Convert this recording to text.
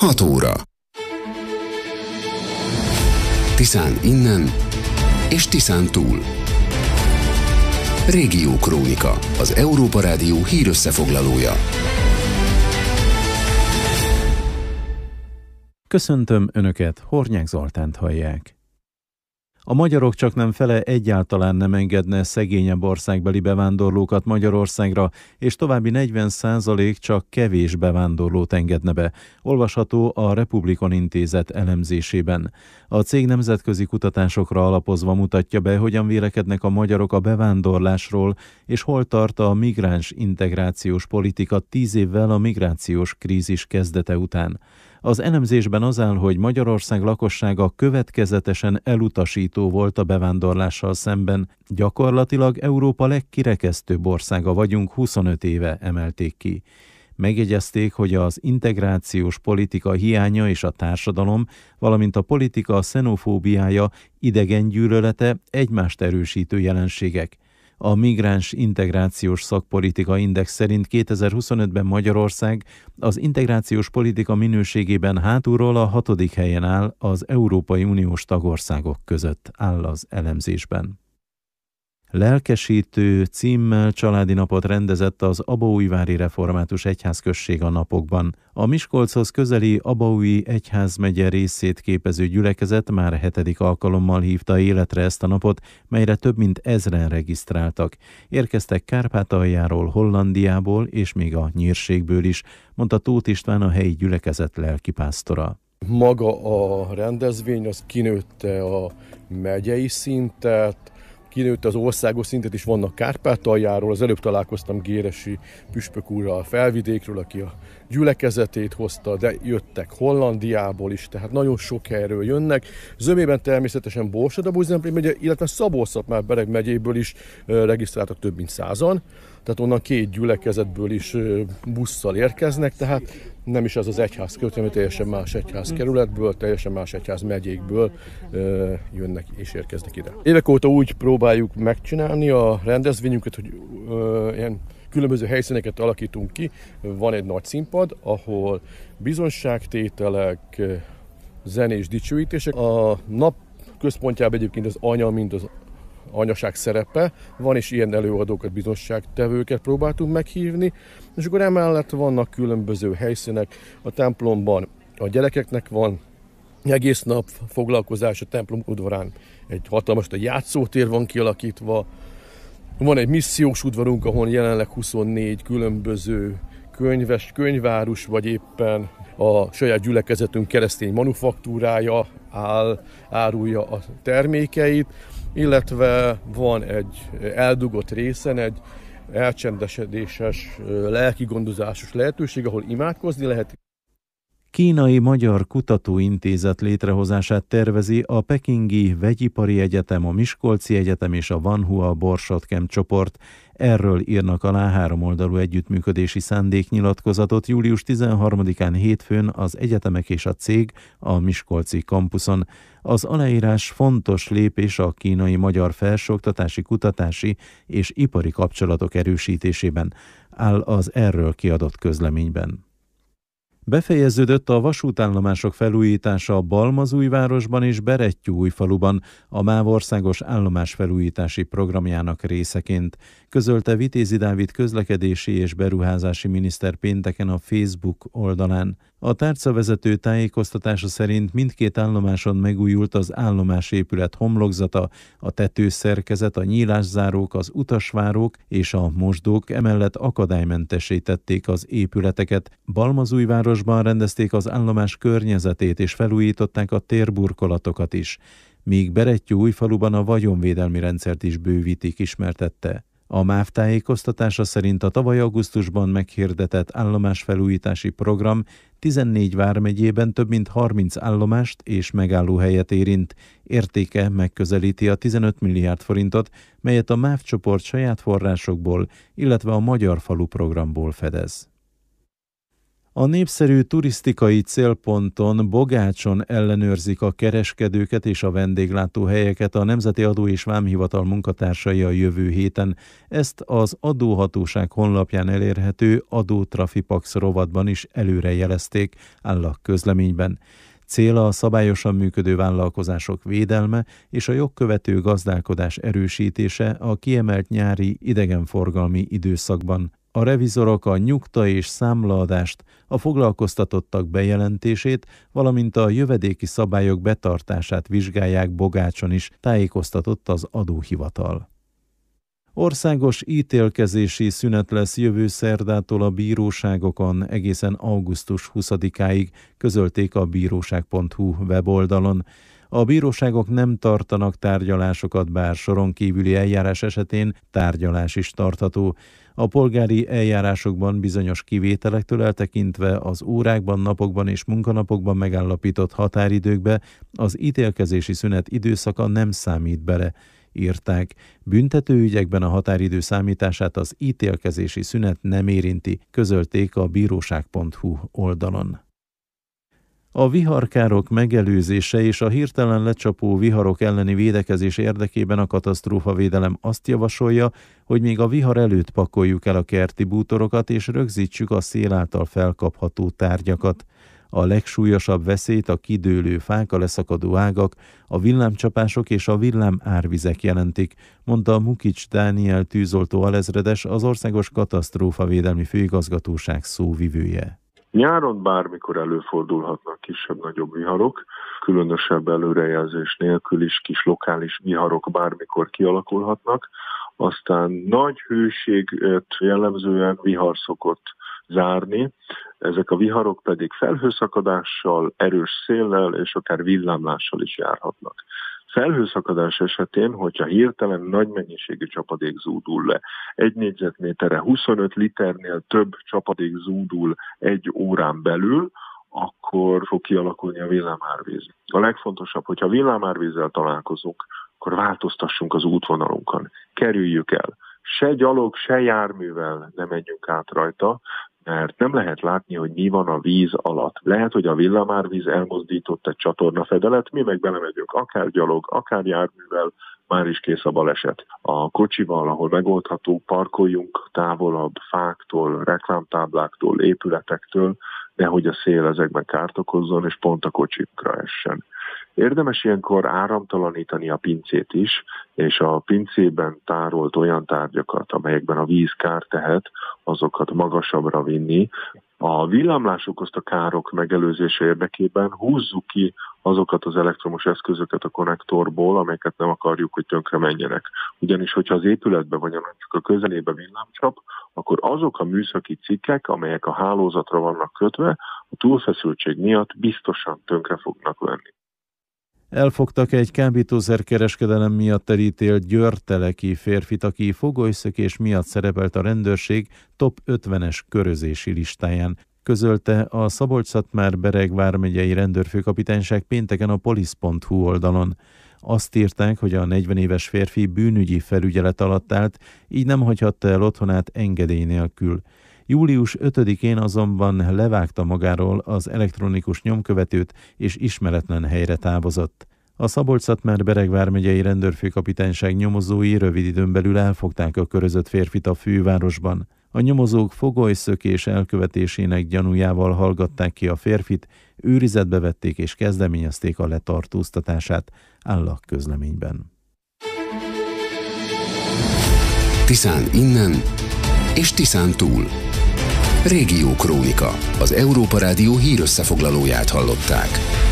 6 óra. Tiszán innen és Tiszán túl. Régiókrónika, az Európa Rádió hírösszefoglalója. Köszöntöm Önöket, Hornyák Zoltánt hallják. A magyarok csaknem fele egyáltalán nem engedne szegényebb országbeli bevándorlókat Magyarországra, és további 40% csak kevés bevándorlót engedne be. Olvasható a Republikon Intézet elemzésében. A cég nemzetközi kutatásokra alapozva mutatja be, hogyan vélekednek a magyarok a bevándorlásról, és hol tart a migráns integrációs politika 10 évvel a migrációs krízis kezdete után. Az elemzésben az áll, hogy Magyarország lakossága következetesen elutasító volt a bevándorlással szemben. Gyakorlatilag Európa legkirekesztőbb országa vagyunk, 25 éve emelték ki. Megjegyezték, hogy az integrációs politika hiánya és a társadalom, valamint a politika xenofóbiája, idegengyűlölete egymást erősítő jelenségek. A Migráns Integrációs Szakpolitika Index szerint 2025-ben Magyarország az integrációs politika minőségében hátulról a 6. helyen áll az Európai Uniós tagországok között, áll az elemzésben. Lelkesítő címmel családi napot rendezett az Abaújvári Református Egyházközség a napokban. A Miskolchoz közeli Abaúji egyházmegye részét képező gyülekezet már 7. alkalommal hívta életre ezt a napot, melyre több mint 1000-en regisztráltak. Érkeztek Kárpátaljáról, Hollandiából és még a Nyírségből is, mondta Tóth István, a helyi gyülekezet lelkipásztora. Maga a rendezvény az kinőtte a megyei szintet, kinőtte az országos szintet is, vannak Kárpátaljáról, az előbb találkoztam Géresi püspök úrral Felvidékről, aki a gyülekezetét hozta, de jöttek Hollandiából is, tehát nagyon sok helyről jönnek. Zömében természetesen Borsod-Abaúj-Zemplén megye, illetve Szabolcs-Szatmár-Bereg megyéből is regisztráltak több mint 100-an, tehát onnan 2 gyülekezetből is busszal érkeznek, tehát nem is az az egyház hanem teljesen más egyházkerületből, teljesen más egyház megyékből jönnek és érkeznek ide. Évek óta úgy próbáljuk megcsinálni a rendezvényünket, hogy ilyen különböző helyszíneket alakítunk ki. Van egy nagy színpad, ahol bizonyságtételek, zenés dicsőítések. A nap központjában egyébként az anya, mint az anyaság szerepe, van is ilyen előadókat, bizonyságtevőket próbáltunk meghívni, és akkor emellett vannak különböző helyszínek. A templomban a gyerekeknek van egész nap foglalkozás, a templom udvarán egy hatalmas játszótér van kialakítva, van egy missziós udvarunk, ahol jelenleg 24 különböző könyvárus, vagy éppen a saját gyülekezetünk keresztény manufaktúrája árulja a termékeit, illetve van egy eldugott részen egy elcsendesedéses, lelkigondozásos lehetőség, ahol imádkozni lehet. Kínai Magyar Kutatóintézet létrehozását tervezi a Pekingi Vegyipari Egyetem, a Miskolci Egyetem és a Vanhua Borsod-Camp csoport. Erről írnak alá 3 oldalú együttműködési szándéknyilatkozatot július 13-án hétfőn az egyetemek és a cég a miskolci kampuszon. Az aláírás fontos lépés a kínai-magyar felsőoktatási, kutatási és ipari kapcsolatok erősítésében, áll az erről kiadott közleményben. Befejeződött a vasútállomások felújítása Balmazújvárosban és Berettyóújfaluban a MÁV országos állomásfelújítási programjának részeként, közölte Vitézi Dávid közlekedési és beruházási miniszter pénteken a Facebook oldalán. A tárcavezető tájékoztatása szerint mindkét állomáson megújult az állomásépület homlokzata, a tetőszerkezet, a nyílászárók, az utasvárók és a mosdók, emellett akadálymentessé tették az épületeket. Balmazújvárosban rendezték az állomás környezetét és felújították a térburkolatokat is, míg Berettyóújfaluban a vagyonvédelmi rendszert is bővítik, ismertette. A MÁV tájékoztatása szerint a tavaly augusztusban meghirdetett állomásfelújítási program 14 vármegyében több mint 30 állomást és megállóhelyet érint. Értéke megközelíti a 15 milliárd forintot, melyet a MÁV csoport saját forrásokból, illetve a Magyar Falu programból fedez. A népszerű turisztikai célponton, Bogácson ellenőrzik a kereskedőket és a vendéglátóhelyeket a Nemzeti Adó és Vámhivatal munkatársai a jövő héten. Ezt az adóhatóság honlapján elérhető Adótrafipax rovatban is előrejelezték, áll a közleményben. Cél a szabályosan működő vállalkozások védelme és a jogkövető gazdálkodás erősítése a kiemelt nyári idegenforgalmi időszakban. A revizorok a nyugta és számlaadást, a foglalkoztatottak bejelentését, valamint a jövedéki szabályok betartását vizsgálják Bogácson is, tájékoztatott az adóhivatal. Országos ítélkezési szünet lesz jövő szerdától a bíróságokon egészen augusztus 20-áig, közölték a bíróság.hu weboldalon. A bíróságok nem tartanak tárgyalásokat, bár soron kívüli eljárás esetén tárgyalás is tartható. A polgári eljárásokban bizonyos kivételektől eltekintve az órákban, napokban és munkanapokban megállapított határidőkbe az ítélkezési szünet időszaka nem számít bele, írták. Büntetőügyekben a határidő számítását az ítélkezési szünet nem érinti, közölték a bíróság.hu oldalon. A viharkárok megelőzése és a hirtelen lecsapó viharok elleni védekezés érdekében a katasztrófavédelem azt javasolja, hogy még a vihar előtt pakoljuk el a kerti bútorokat és rögzítsük a szél által felkapható tárgyakat. A legsúlyosabb veszélyt a kidőlő fák, a leszakadó ágak, a villámcsapások és a villámárvizek jelentik, mondta Mukics Dániel tűzoltó alezredes, az Országos Katasztrófavédelmi Főigazgatóság szóvivője. Nyáron bármikor előfordulhatnak kisebb-nagyobb viharok, különösebb előrejelzés nélkül is kis lokális viharok bármikor kialakulhatnak, aztán nagy hőséget jellemzően vihar szokott zárni, ezek a viharok pedig felhőszakadással, erős széllel és akár villámlással is járhatnak. Felhőszakadás esetén, hogyha hirtelen nagy mennyiségű csapadék zúdul le, 1 négyzetméterre 25 liternél több csapadék zúdul 1 órán belül, akkor fog kialakulni a villámárvíz. A legfontosabb, hogyha villámárvízzel találkozunk, akkor változtassunk az útvonalunkon. Kerüljük el. Se gyalog, se járművel ne menjünk át rajta, mert nem lehet látni, hogy mi van a víz alatt. Lehet, hogy a villámárvíz elmozdított egy csatornafedelet, mi meg belemegyünk akár gyalog, akár járművel, már is kész a baleset. A kocsival, ahol megoldható, parkoljunk távolabb fáktól, reklámtábláktól, épületektől, nehogy a szél ezekben kárt okozzon, és pont a kocsikra essen. Érdemes ilyenkor áramtalanítani a pincét is, és a pincében tárolt olyan tárgyakat, amelyekben a víz kárt tehet, azokat magasabbra vinni. A villámlás okozta károk megelőzése érdekében húzzuk ki azokat az elektromos eszközöket a konnektorból, amelyeket nem akarjuk, hogy tönkre menjenek. Ugyanis, hogyha az épületbe vagy a közelébe villámcsap, akkor azok a műszaki cikkek, amelyek a hálózatra vannak kötve, a túlfeszültség miatt biztosan tönkre fognak lenni. Elfogtak egy kábítószerkereskedelem miatt elítélt győrteleki férfit, aki fogolyszökés miatt szerepelt a rendőrség top 50-es körözési listáján, közölte a Szabolcs-Szatmár-Bereg vármegyei rendőrfőkapitányság pénteken a polisz.hu oldalon. Azt írták, hogy a 40 éves férfi bűnügyi felügyelet alatt állt, így nem hagyhatta el otthonát engedély nélkül. Július 5-én azonban levágta magáról az elektronikus nyomkövetőt, és ismeretlen helyre távozott. A Szabolcs-Szatmár-Bereg vármegyei rendőrfőkapitányság nyomozói rövid időn belül elfogták a körözött férfit a fővárosban. A nyomozók fogolyszökés elkövetésének gyanújával hallgatták ki a férfit, őrizetbe vették és kezdeményezték a letartóztatását, áll a közleményben. Tiszán innen és Tiszán túl. Régió Krónika. Az Európa Rádió hírösszefoglalóját hallották.